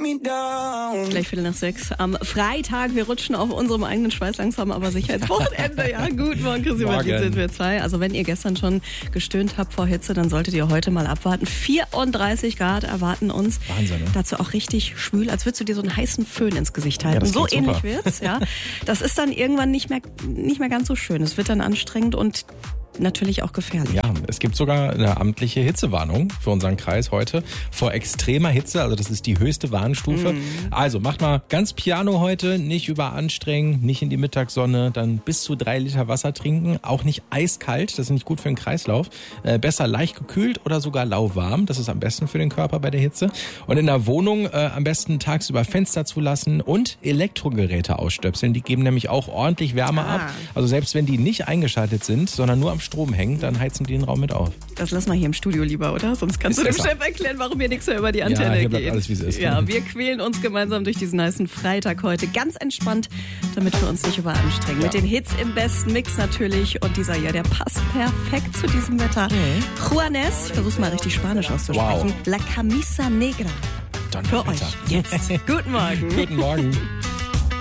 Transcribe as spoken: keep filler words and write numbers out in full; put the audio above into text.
Gleich Viertel nach sechs am Freitag. Wir rutschen auf unserem eigenen Schweiß langsam, aber sicher ins Wochenende. Ja, guten Morgen, Chrissy, hier sind wir zwei. Also wenn ihr gestern schon gestöhnt habt vor Hitze, dann solltet ihr heute mal abwarten. vierunddreißig Grad erwarten uns. Wahnsinn, ne? Dazu auch richtig schwül, als würdest du dir so einen heißen Föhn ins Gesicht halten. Ja, so super. ähnlich wird's, ja. Das ist dann irgendwann nicht mehr, nicht mehr ganz so schön. Es wird dann anstrengend und natürlich auch gefährlich. Ja, es gibt sogar eine amtliche Hitzewarnung für unseren Kreis heute vor extremer Hitze. Also das ist die höchste Warnstufe. Mhm. Also macht mal ganz piano heute, nicht überanstrengen, nicht in die Mittagssonne, dann bis zu drei Liter Wasser trinken. Auch nicht eiskalt, das ist nicht gut für den Kreislauf. Äh, besser leicht gekühlt oder sogar lauwarm. Das ist am besten für den Körper bei der Hitze. Und in der Wohnung äh, am besten tagsüber Fenster zulassen und Elektrogeräte ausstöpseln. Die geben nämlich auch ordentlich Wärme ah. ab. Also selbst wenn die nicht eingeschaltet sind, sondern nur am Strom hängen, dann heizen die den Raum mit auf. Das lassen wir hier im Studio lieber, oder? Sonst kannst Ist du dem besser. Chef erklären, warum hier nichts mehr über die Antenne ja, hier geht. bleibt alles, wie es ist. Ja, wir quälen uns gemeinsam durch diesen heißen Freitag heute. Ganz entspannt, damit wir uns nicht überanstrengen. Ja. Mit den Hits im besten Mix natürlich. Und dieser, ja, der passt perfekt zu diesem Wetter. Mhm. Juanes, ich versuch's mal richtig Spanisch auszusprechen. Wow. La Camisa Negra. Für euch. Jetzt. Guten Morgen. Guten Morgen.